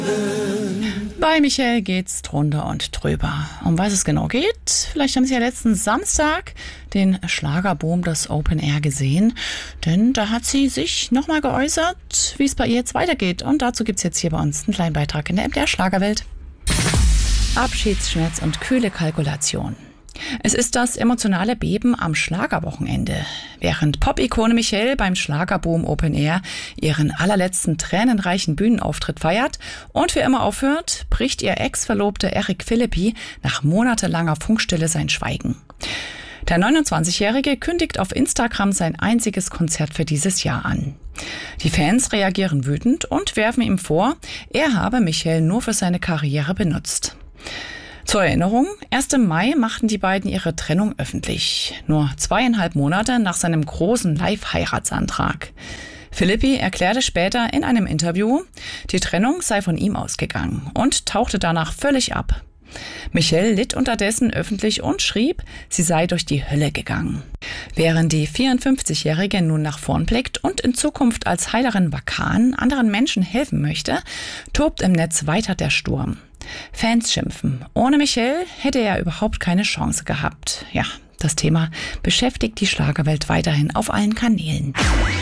Bei Michelle geht's drunter und drüber. Um was es genau geht? Vielleicht haben Sie ja letzten Samstag den Schlagerboom des Open Air gesehen. Denn da hat sie sich nochmal geäußert, wie es bei ihr jetzt weitergeht. Und dazu gibt's jetzt hier bei uns einen kleinen Beitrag in der MDR Schlagerwelt. Abschiedsschmerz und kühle Kalkulation. Es ist das emotionale Beben am Schlagerwochenende. Während Pop-Ikone Michelle beim Schlagerboom Open Air ihren allerletzten tränenreichen Bühnenauftritt feiert und für immer aufhört, bricht ihr Ex-Verlobter Eric Philippi nach monatelanger Funkstille sein Schweigen. Der 29-Jährige kündigt auf Instagram sein einziges Konzert für dieses Jahr an. Die Fans reagieren wütend und werfen ihm vor, er habe Michelle nur für seine Karriere benutzt. Zur Erinnerung, erst im Mai machten die beiden ihre Trennung öffentlich. Nur 2,5 Monate nach seinem großen Live-Heiratsantrag. Philippi erklärte später in einem Interview, die Trennung sei von ihm ausgegangen und tauchte danach völlig ab. Michelle litt unterdessen öffentlich und schrieb, sie sei durch die Hölle gegangen. Während die 54-Jährige nun nach vorn blickt und in Zukunft als Heilerin Vakan anderen Menschen helfen möchte, tobt im Netz weiter der Sturm. Fans schimpfen, ohne Michelle hätte er überhaupt keine Chance gehabt. Ja, das Thema beschäftigt die Schlagerwelt weiterhin auf allen Kanälen.